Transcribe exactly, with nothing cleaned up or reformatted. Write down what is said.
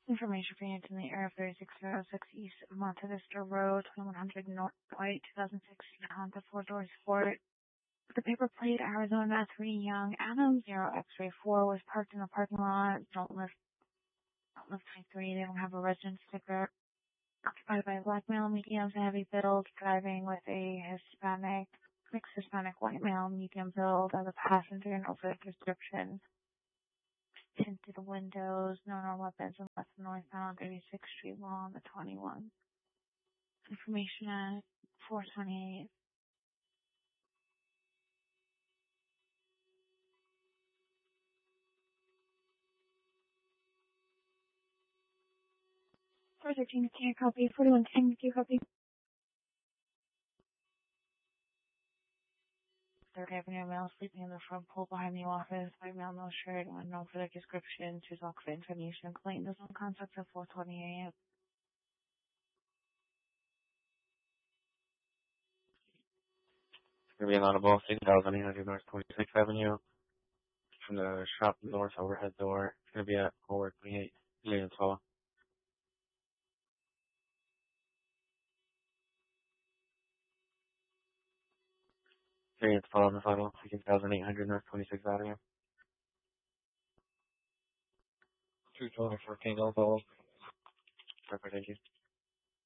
Information for units in the area of thirty-six oh six East Monte Vista Road, twenty-one hundred North White, two thousand sixteen Honda four doors Ford. The paper plate Arizona three Young Adams zero X-ray four was parked in the parking lot. Don't lift, don't lift twenty-three. They don't have a residence sticker. Occupied by a black male, medium to heavy build, driving with a Hispanic, mixed Hispanic white male, medium build as a passenger, and over the description. Tinted windows, no known weapons, and left northbound on thirty-sixth Street Mall on the twenty-one. Information at four twenty-eight. four thirteen, can you copy? forty-one ten, can you copy? third Avenue male sleeping in the front pool behind the office. White male, no shirt, unknown for their description. Choose all for information. Complaint does not contact at four twenty a m. It's going to be an audible six thousand eight hundred North twenty-sixth Avenue. From the shop north overhead door. It's going to be at four twenty-eight Million Tall. Million Tall on the final. six thousand eight hundred North twenty-sixth Avenue. two twenty-four King Elbow. Perfect, thank you.